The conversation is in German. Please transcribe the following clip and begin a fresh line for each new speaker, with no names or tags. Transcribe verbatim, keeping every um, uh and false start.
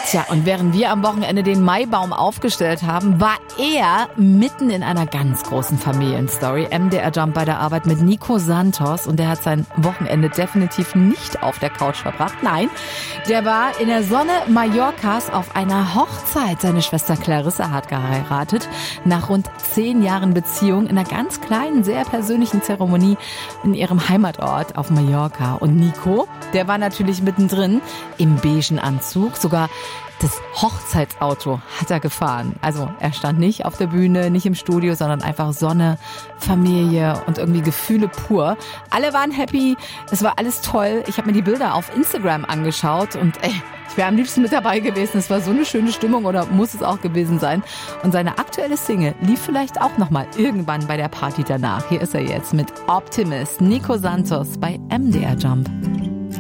Tja, und während wir am Wochenende den Maibaum aufgestellt haben, war er mitten in einer ganz großen Familienstory. M D R Jump bei der Arbeit mit Nico Santos und der hat sein Wochenende definitiv nicht auf der Couch verbracht. Nein, der war in der Sonne Mallorcas auf einer Hochzeit. Seine Schwester Clarissa hat geheiratet. Nach rund zehn Jahren Beziehung in einer ganz kleinen, sehr persönlichen Zeremonie in ihrem Heimatort auf Mallorca. Und Nico, der war natürlich mittendrin im beigen Anzug, sogar das Hochzeitsauto hat er gefahren. Also er stand nicht auf der Bühne, nicht im Studio, sondern einfach Sonne, Familie und irgendwie Gefühle pur. Alle waren happy, es war alles toll. Ich habe mir die Bilder auf Instagram angeschaut und ey, ich wäre am liebsten mit dabei gewesen. Es war so eine schöne Stimmung oder muss es auch gewesen sein. Und seine aktuelle Single lief vielleicht auch nochmal irgendwann bei der Party danach. Hier ist er jetzt mit Optimist, Nico Santos bei M D R Jump.